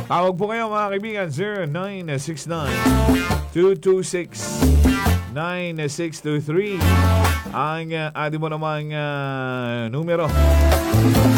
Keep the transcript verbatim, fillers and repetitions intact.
Tawag po kayo mga kaibigan, zero nine six nine, two two six, nine six two three ang uh, ating mo namang uh, numero.